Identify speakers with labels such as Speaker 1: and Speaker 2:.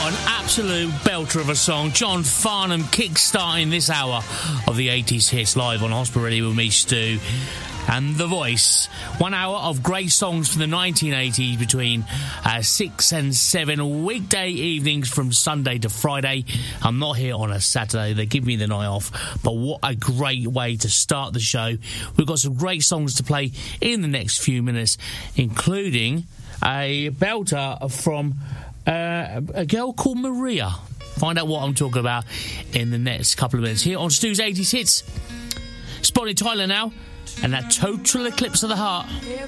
Speaker 1: an absolute belter of a song. John Farnham kick-starting this hour of the 80s hits live on Hospital Radio with me, Stu, and The Voice. 1 hour of great songs from the 1980s between 6 and 7 weekday evenings from Sunday to Friday. I'm not here on a Saturday. They give me the night off. But what a great way to start the show. We've got some great songs to play in the next few minutes, including a belter from a girl called Maria. Find out what I'm talking about in the next couple of minutes here on Stu's 80s Hits. Spotted Tyler now, and that Total Eclipse of the Heart.
Speaker 2: Here